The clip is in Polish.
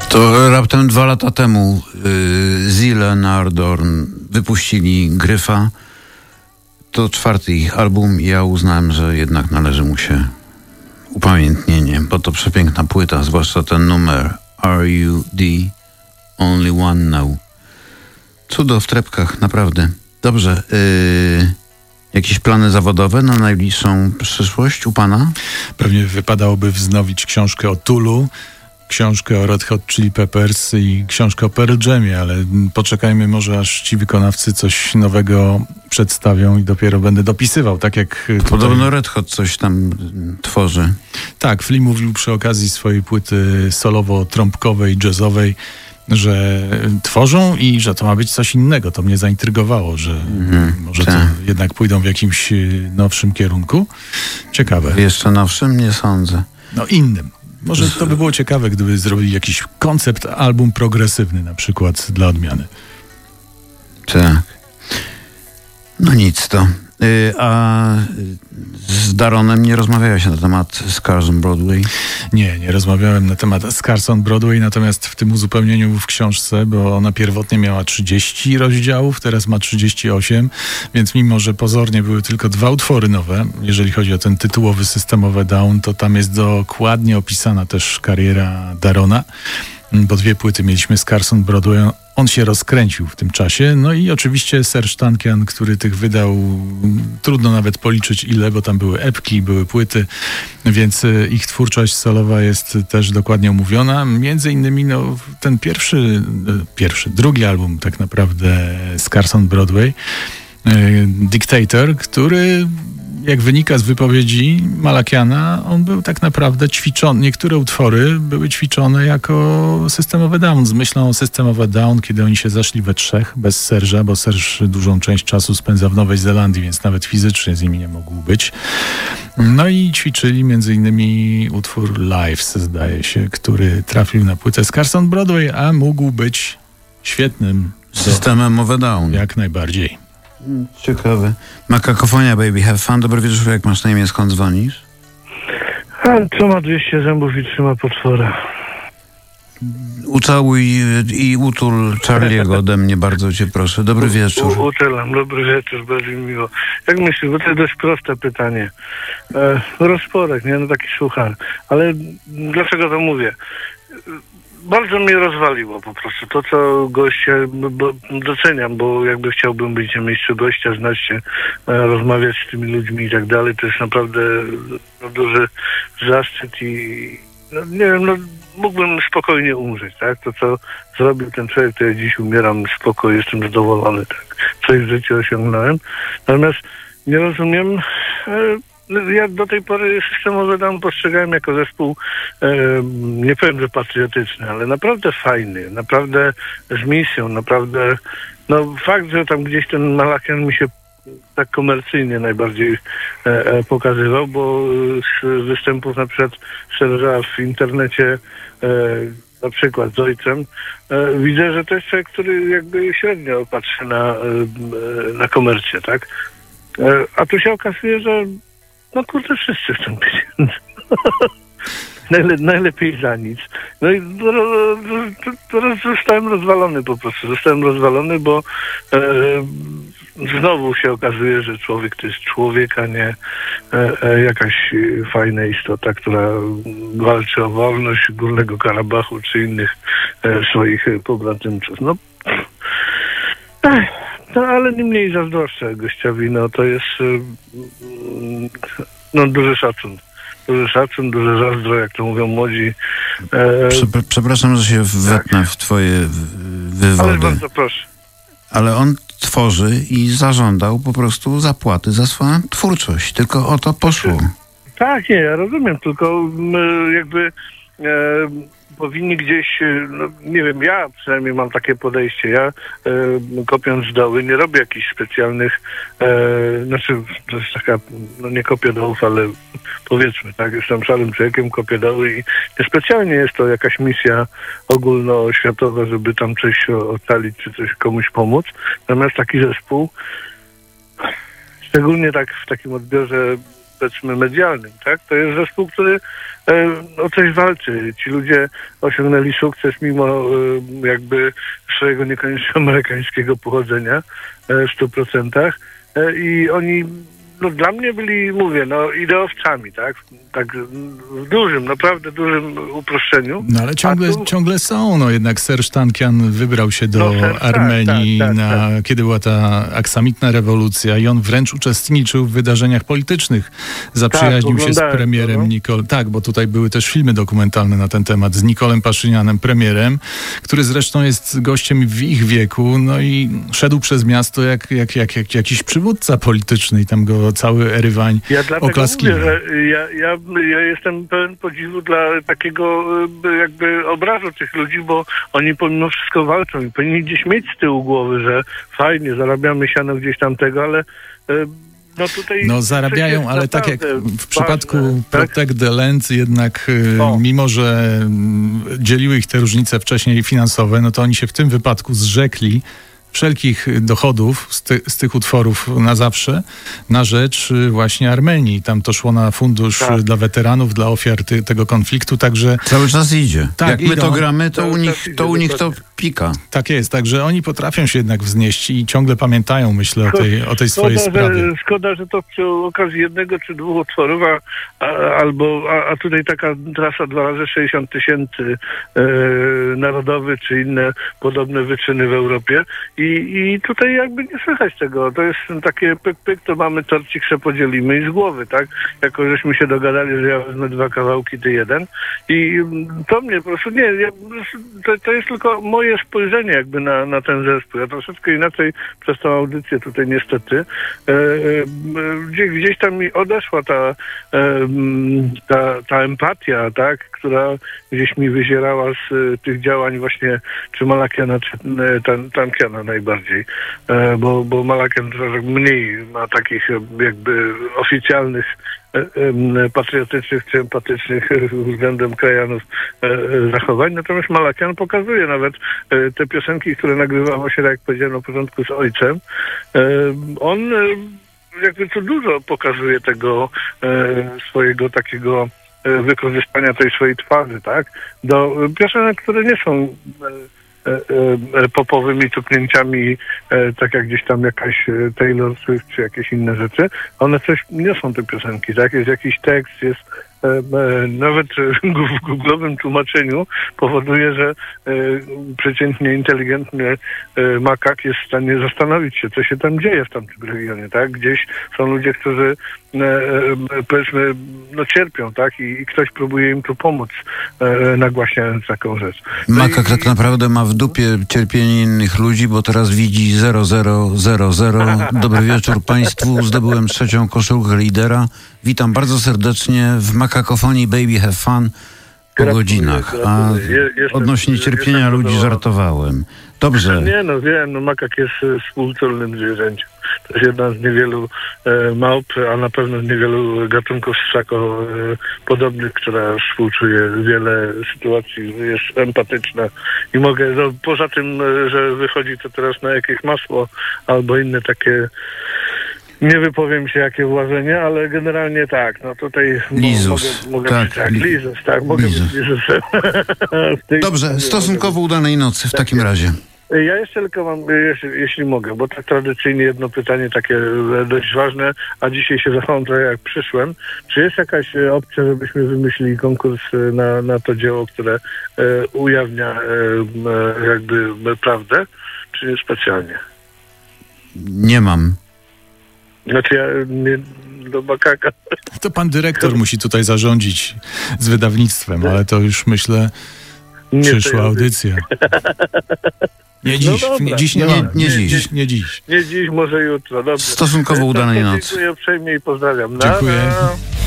To raptem 2 lata temu Zile Nardorn wypuścili Gryfa. To 4. ich album i ja uznałem, że jednak należy mu się upamiętnienie, bo to przepiękna płyta, zwłaszcza ten numer Are You The Only One Now. Cudo w trepkach, naprawdę. Dobrze. Jakieś plany zawodowe na najbliższą przyszłość u pana? Pewnie wypadałoby wznowić książkę o Tulu, książkę o Red Hot Chili Peppers i książkę o Pearl Jamie, ale poczekajmy może, aż ci wykonawcy coś nowego przedstawią i dopiero będę dopisywał, tak jak... Podobno Red Hot coś tam tworzy. Tak, Flea mówił przy okazji swojej płyty solowo-trąbkowej, jazzowej, że tworzą i że to ma być coś innego. To mnie zaintrygowało, że może to jednak pójdą w jakimś nowszym kierunku. Ciekawe. Jeszcze nowszym? Nie sądzę. No innym. Może to by było ciekawe, gdyby zrobili jakiś koncept album progresywny na przykład dla odmiany. Tak. No nic to. A z Daronem nie rozmawiałeś na temat Scars on Broadway? Nie rozmawiałem na temat Scars on Broadway, natomiast w tym uzupełnieniu w książce, bo ona pierwotnie miała 30 rozdziałów, teraz ma 38, więc mimo, że pozornie były tylko 2 utwory nowe, jeżeli chodzi o ten tytułowy Systemowy Down, to tam jest dokładnie opisana też kariera Darona, bo 2 płyty mieliśmy Scars on Broadway. On się rozkręcił w tym czasie. No i oczywiście Serge Tankian, który tych wydał, trudno nawet policzyć ile, bo tam były epki, były płyty, więc ich twórczość solowa jest też dokładnie omówiona. Między innymi ten drugi album tak naprawdę Scars on Broadway, Dictator, który, jak wynika z wypowiedzi Malakiana, on był tak naprawdę ćwiczony. Niektóre utwory były ćwiczone jako Systemowy Down, z myślą o Systemowy Down, kiedy oni się zeszli we 3 bez Serge'a, bo Serge dużą część czasu spędza w Nowej Zelandii, więc nawet fizycznie z nimi nie mógł być. No i ćwiczyli między innymi utwór Lives, zdaje się, który trafił na płytę Scars on Broadway, a mógł być świetnym systemem of a Down. Jak najbardziej. Ciekawe. Makakofonia, baby, have fun. Dobry wieczór, jak masz na imię, skąd dzwonisz? Co ma 200 zębów i trzyma potwora. Ucałuj i utul Charlie'ego ode mnie, bardzo cię proszę. Dobry wieczór. Uczelam, dobry wieczór, bardzo mi miło. Jak myślisz, bo to jest dość proste pytanie. Rozporek, nie? No taki suchar. Ale dlaczego to mówię? Bardzo mnie rozwaliło po prostu to, co goście, bo doceniam, bo jakby chciałbym być na miejscu gościa, znać się, rozmawiać z tymi ludźmi i tak dalej. To jest naprawdę duży zaszczyt i nie wiem, mógłbym spokojnie umrzeć, tak? To, co zrobił ten człowiek, to ja dziś umieram spokojnie, jestem zadowolony, tak? Coś w życiu osiągnąłem. Natomiast nie rozumiem... Ja do tej pory Systemowy Down postrzegałem jako zespół, nie powiem, że patriotyczny, ale naprawdę fajny, naprawdę z misją, naprawdę, fakt, że tam gdzieś ten Malakian mi się tak komercyjnie najbardziej pokazywał, bo z występów na przykład Serge'a w internecie, na przykład z ojcem, widzę, że to jest człowiek, który jakby średnio patrzy na komercję, tak? A tu się okazuje, że wszyscy chcą pieniędzy. Najlepiej za nic. No i zostałem rozwalony po prostu. Zostałem rozwalony, bo znowu się okazuje, że człowiek to jest człowiek, a nie jakaś fajna istota, która walczy o wolność Górnego Karabachu czy innych swoich pobratymców. Ale niemniej zazdroszczę gościowi, to jest duży szacun. Duży szacun, duże zazdro, jak to mówią młodzi. Przepraszam, że się wetnę w twoje wywody. Ale bardzo proszę. Ale on tworzy i zażądał po prostu zapłaty za swoją twórczość. Tylko o to poszło. Tak, ja rozumiem, tylko jakby... powinni gdzieś, nie wiem, ja przynajmniej mam takie podejście. Ja kopiąc doły nie robię jakichś specjalnych, to jest taka, nie kopię dołów, ale powiedzmy, tak, jestem szarym człowiekiem, kopię doły i niespecjalnie jest to jakaś misja ogólnoświatowa, żeby tam coś ocalić, czy coś komuś pomóc. Natomiast taki zespół, szczególnie tak w takim odbiorze powiedzmy medialnym, tak? To jest zespół, który o coś walczy. Ci ludzie osiągnęli sukces mimo jakby swojego niekoniecznie amerykańskiego pochodzenia w 100%. I oni dla mnie byli, mówię, ideowcami, tak? Tak w dużym, naprawdę dużym uproszczeniu. No ale ciągle są, jednak Serge Tankian wybrał się do Armenii, kiedy była ta aksamitna rewolucja i on wręcz uczestniczył w wydarzeniach politycznych. Zaprzyjaźnił się z premierem Tak, bo tutaj były też filmy dokumentalne na ten temat z Nikolem Paszynianem, premierem, który zresztą jest gościem w ich wieku, i szedł przez miasto jak jakiś przywódca polityczny i tam go cały Erywań oklaskiwał. Mówię, że ja jestem pełen podziwu dla takiego jakby obrazu tych ludzi, bo oni pomimo wszystko walczą i powinni gdzieś mieć z tyłu głowy, że fajnie, zarabiamy siano gdzieś tamtego, ale tutaj... zarabiają, ale tak jak w przypadku Protect the Land jednak mimo, że dzieliły ich te różnice wcześniej finansowe, to oni się w tym wypadku zrzekli wszelkich dochodów z tych utworów na zawsze na rzecz właśnie Armenii. Tam to szło na fundusz dla weteranów, dla ofiar tego konfliktu, także... Cały czas idzie. Tak, jak my to gramy, to u nich to pika. Tak jest, także oni potrafią się jednak wznieść i ciągle pamiętają, myślę, o tej swojej sprawie. Szkoda, że to przy okazji jednego czy dwóch utworów, a tutaj taka trasa 2x60 000 narodowy, czy inne podobne wyczyny w Europie. I tutaj jakby nie słychać tego. To jest takie pyk, to mamy torcik, se podzielimy i z głowy, tak? Jako żeśmy się dogadali, że ja wezmę 2 kawałki, ty 1. I to mnie po prostu to jest tylko moje spojrzenie jakby na ten zespół. Ja troszeczkę inaczej przez tą audycję tutaj niestety gdzieś tam mi odeszła ta empatia, tak? Która gdzieś mi wyzierała z tych działań właśnie czy Malakiana, czy Tankiana najbardziej, bo Malakian trochę mniej ma takich jakby oficjalnych patriotycznych czy empatycznych względem krajanów zachowań. Natomiast Malakian pokazuje nawet te piosenki, które nagrywało się, tak jak powiedziałem na początku, z ojcem. On jakby to dużo pokazuje tego swojego takiego wykorzystania tej swojej twarzy, tak? Do piosenek, które nie są popowymi tupnięciami, tak jak gdzieś tam jakaś Taylor Swift czy jakieś inne rzeczy. One coś niosą, te piosenki, tak? Jest jakiś tekst, jest nawet w googlowym tłumaczeniu powoduje, że przeciętnie inteligentny makak jest w stanie zastanowić się, co się tam dzieje w tamtym regionie, tak? Gdzieś są ludzie, którzy powiedzmy, cierpią, tak? I ktoś próbuje im tu pomóc, nagłaśniając taką rzecz. Makak tak naprawdę ma w dupie cierpienie innych ludzi, bo teraz widzi 0000. Dobry wieczór Państwu. Zdobyłem 3. koszulkę lidera. Witam bardzo serdecznie w Makakofonii Baby Have Fun po godzinach. A odnośnie cierpienia ludzi żartowałem. Dobrze. Nie, wiem, makak jest współczulnym zwierzęciem. To jest jedna z niewielu małp, a na pewno z niewielu gatunków ssako podobnych, która współczuje wiele sytuacji, jest empatyczna. I mogę, poza tym, że wychodzi to teraz na jakieś masło albo inne takie, nie wypowiem się jakie włażenie, ale generalnie tak, tutaj Lizus. mogę być Lizus, tak, mogę być Lizusem. Dobrze, stosunkowo udanej nocy w takim razie. Ja jeszcze tylko mam, jeśli mogę, bo tak tradycyjnie jedno pytanie takie dość ważne, a dzisiaj się zachowam trochę jak przyszłem. Czy jest jakaś opcja, żebyśmy wymyślili konkurs na to dzieło, które ujawnia jakby prawdę, czy nie specjalnie? Nie mam. Znaczy ja nie do makaka. To pan dyrektor musi tutaj zarządzić z wydawnictwem, ale to już myślę przyszła audycja. Nie dziś, dziś nie ma. Nie dziś. Nie dziś, może jutro. Dobrze. Stosunkowo udanej nocy. Dziękuję uprzejmie i pozdrawiam. Dziękuję.